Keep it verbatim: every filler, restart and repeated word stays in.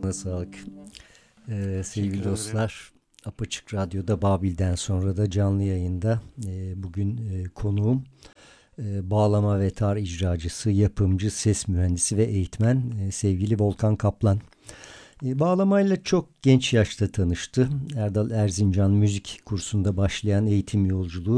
Ağzına sağlık. Ee, sevgili dostlar, Apaçık Radyo'da Babil'den sonra da canlı yayında e, bugün e, konuğum e, bağlama ve tar icracısı, yapımcı, ses mühendisi ve eğitmen e, sevgili Volkan Kaplan. E, bağlamayla çok genç yaşta tanıştı. Erdal Erzincan müzik kursunda başlayan eğitim yolculuğu